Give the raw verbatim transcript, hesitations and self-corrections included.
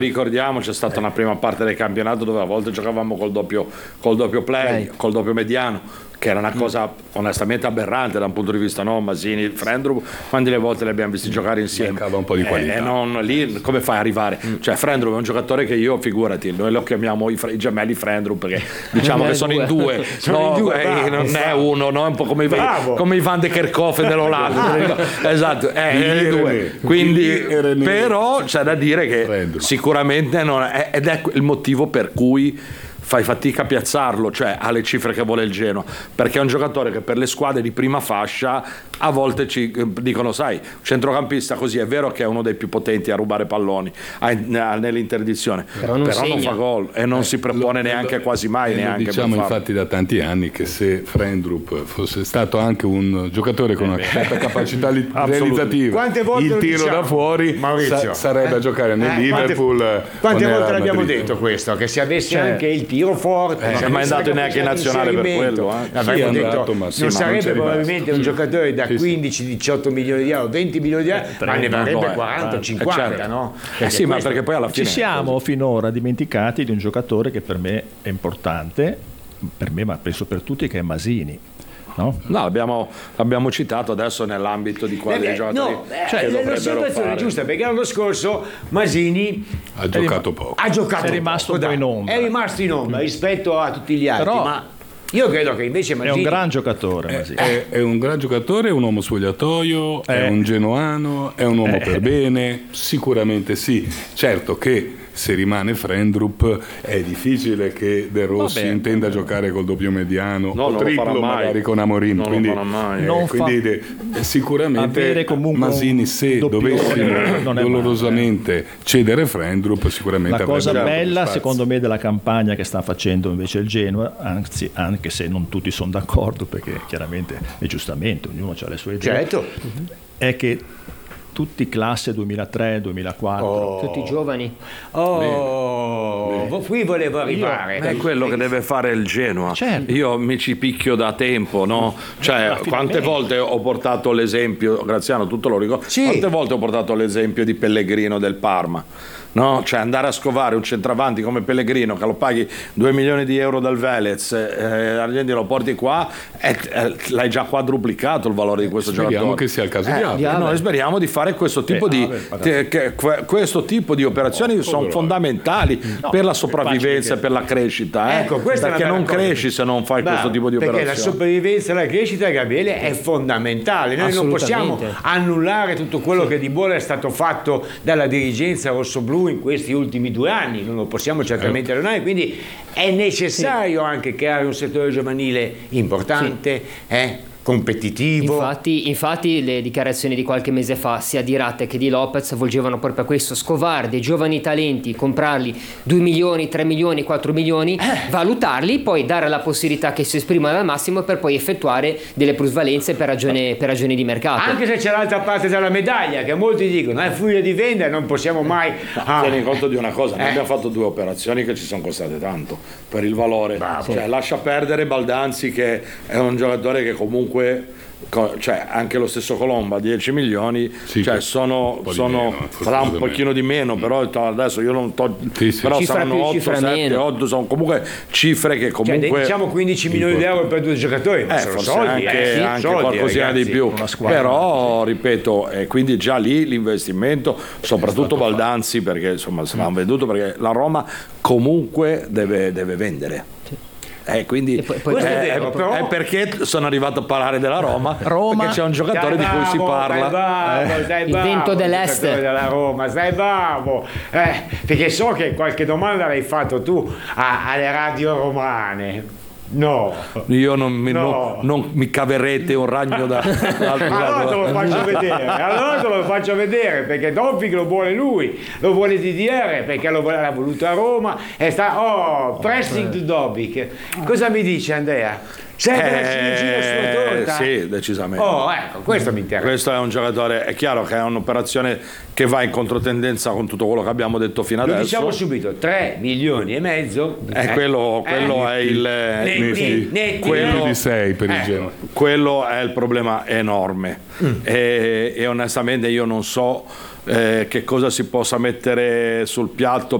Ricordiamo, c'è stata una prima parte del campionato dove a volte giocavamo col doppio, col doppio play, col doppio mediano, che era una cosa onestamente aberrante da un punto di vista, no? Masini, Frendrup, quante le volte li abbiamo visti giocare insieme? Mancava un po' di qualità. E eh, non lì, come fai a arrivare? Cioè Frendrup è un giocatore che io, figurati, noi lo chiamiamo i, i gemelli Frendrup perché diciamo che sono in due, sono no, in due, eh, bravo, non bravo. è uno, no? È un po' come, i, come i Van de Kerkhoff dell'Olanda. Esatto, è in due. Quindi, però c'è da dire che Frendrup sicuramente non è, ed è il motivo per cui fai fatica a piazzarlo, cioè alle cifre che vuole il Genoa, perché è un giocatore che per le squadre di prima fascia a volte ci dicono, sai, centrocampista così, è vero che è uno dei più potenti a rubare palloni nell'interdizione, però non, però non fa gol e non eh, si propone lo, neanche lo, quasi mai neanche diciamo per infatti da tanti anni che se Frendrup fosse stato anche un giocatore con una certa capacità realizzativa, quante volte il tiro diciamo? da fuori sa, sarebbe eh? a giocare nel eh, Liverpool, quante, quante volte l'abbiamo detto questo, che se avesse cioè, anche il tiro forte eh, non è mai andato neanche in nazionale per quello, eh. sì, detto, andato, ma sì, non sarebbe non probabilmente un giocatore da quindici diciotto milioni di euro, venti milioni di euro, eh, ma ne varrebbe quaranta cinquanta, certo. no? Eh sì, ma perché poi alla fine ci siamo finora dimenticati di un giocatore che per me è importante, per me ma penso per tutti, che è Masini. No, no abbiamo, abbiamo citato adesso nell'ambito di quali perché, giocatori no, cioè, la situazione è giusta, perché l'anno scorso Masini ha giocato poco, ha giocato è rimasto poco, in ombra, è rimasto in ombra rispetto a tutti gli altri, però, ma io credo che invece Masini è un gran giocatore, Masini. È, è, è un gran giocatore, è un uomo spogliatoio, eh. è un genoano, è un uomo eh. per bene, sicuramente sì, certo che se rimane Frendrup è difficile che De Rossi Vabbè, intenda eh, giocare col doppio mediano no, o triplo magari con Amorim, non quindi, mai, eh, quindi fa... sicuramente Masini se dovessimo dolorosamente cedere Frendrup sicuramente la cosa bella spazio. Secondo me della campagna che sta facendo invece il Genoa, anzi anche se non tutti sono d'accordo perché chiaramente e giustamente ognuno ha le sue idee, certo. è che tutti classe duemilatré duemilaquattro, oh. tutti giovani. Oh, bene. Qui volevo arrivare. Io, è quello che deve fare il Genoa. Certo. Io mi ci picchio da tempo, no? Cioè, quante volte ho portato l'esempio, Graziano, tutto lo ricordo. Sì. Quante volte ho portato l'esempio di Pellegrino del Parma? No? Cioè andare a scovare un centravanti come Pellegrino che lo paghi due milioni di euro dal Velez, eh, Argentino lo porti qua e eh, l'hai già quadruplicato il valore di questo speriamo giocatore. Che sia il caso eh, di Aver. Noi speriamo di fare questo tipo eh, di te, che, questo tipo di operazioni no, sono fondamentali no, per la sopravvivenza e per la crescita, eh? Ecco, perché non cresci se non fai Bravo, questo tipo di operazioni. Perché la sopravvivenza e la crescita, Gabriele, è fondamentale. Noi non possiamo annullare tutto quello sì. che di buono è stato fatto dalla dirigenza rossoblù in questi ultimi due anni, non lo possiamo certamente allontanare, quindi è necessario sì. anche creare un settore giovanile importante, sì. eh? competitivo. Infatti, infatti le dichiarazioni di qualche mese fa sia di Ratte che di Lopez volgevano proprio a questo: scovare dei giovani talenti, comprarli due milioni, tre milioni, quattro milioni, eh. valutarli, poi dare la possibilità che si esprimano al massimo per poi effettuare delle plusvalenze per ragione, per ragioni di mercato. Anche se c'è l'altra parte della medaglia, che molti dicono è furia di vendita, non possiamo mai ah. tieni conto di una cosa, noi eh. abbiamo fatto due operazioni che ci sono costate tanto per il valore. Bravo. Cioè, lascia perdere Baldanzi, che è un giocatore che comunque cioè anche lo stesso Colomba dieci milioni sì, cioè sono, sono meno, sarà un pochino di meno, però adesso io non to- sì, sì. però cifra saranno otto, sette, otto, sono comunque cifre che comunque cioè, diciamo quindici milioni di euro per due giocatori, eh, sono forse soldi, anche, eh, anche soldi, qualcosina ragazzi, di più, però ripeto, eh, quindi già lì l'investimento, soprattutto Baldanzi, perché insomma se l'hanno venduto, perché la Roma comunque deve, deve vendere. Eh, quindi poi, poi eh, è, vero, però... è perché sono arrivato a parlare della Roma, Roma perché c'è un giocatore dai, di cui si parla, dai, bravo, dai, il bravo, vento dell'est della Roma, stai bravo, eh, perché so che qualche domanda l'hai fatto tu a, alle radio romane. No, io non mi, no. non, non mi caverete un ragno da, da allora te lo faccio vedere, allora te lo faccio vedere, perché Dobbik lo vuole lui, lo vuole D D R perché lo vuole, l'ha voluto a Roma e sta oh pressing to Dobbik. Cosa mi dice Andrea? Sei eh, sulla sì, decisamente. Oh, ecco, questo mi interessa. Questo è un giocatore, è chiaro che è un'operazione che va in controtendenza con tutto quello che abbiamo detto fino Lo adesso. Diciamo subito, tre milioni e mezzo. Eh, eh, quello quello eh, è il netti, netti, quello di sei per il eh, Genoa. Quello è il problema enorme. Mm. E, e onestamente io non so eh, che cosa si possa mettere sul piatto